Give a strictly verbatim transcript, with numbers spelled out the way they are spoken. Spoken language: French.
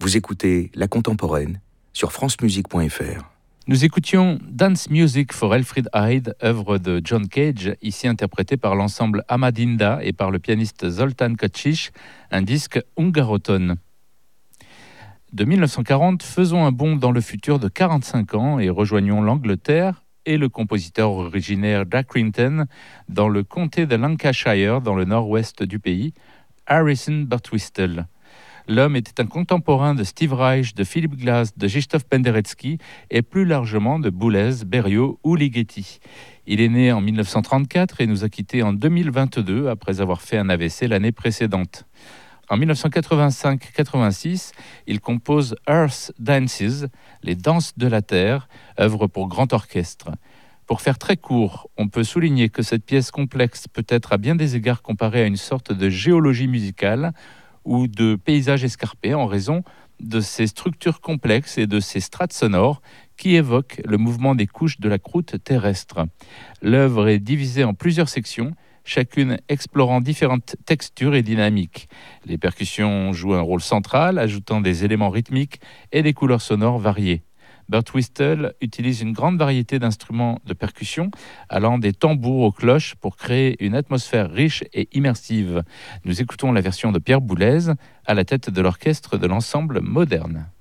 Vous écoutez La Contemporaine sur francemusique point f r. Nous écoutions Dance Music for Elfriede Hyde, œuvre de John Cage, ici interprétée par l'ensemble Amadinda et par le pianiste Zoltán Kocsich, un disque hungaroton. De mille neuf cent quarante, faisons un bond dans le futur de quarante-cinq ans et rejoignons l'Angleterre et le compositeur originaire d'Accrington dans le comté de Lancashire, dans le nord-ouest du pays, Harrison Birtwistle. L'homme était un contemporain de Steve Reich, de Philip Glass, de Krzysztof Penderecki et plus largement de Boulez, Berio ou Ligeti. Il est né en mille neuf cent trente-quatre et nous a quittés en deux mille vingt-deux après avoir fait un A V C l'année précédente. En mille neuf cent quatre-vingt-cinq quatre-vingt-six, il compose Earth Dances, les danses de la Terre, œuvre pour grand orchestre. Pour faire très court, on peut souligner que cette pièce complexe peut être à bien des égards comparée à une sorte de géologie musicale ou de paysage escarpé en raison de ses structures complexes et de ses strates sonores qui évoquent le mouvement des couches de la croûte terrestre. L'œuvre est divisée en plusieurs sections, chacune explorant différentes textures et dynamiques. Les percussions jouent un rôle central, ajoutant des éléments rythmiques et des couleurs sonores variées. Birtwistle utilise une grande variété d'instruments de percussion, allant des tambours aux cloches pour créer une atmosphère riche et immersive. Nous écoutons la version de Pierre Boulez à la tête de l'orchestre de l'ensemble moderne.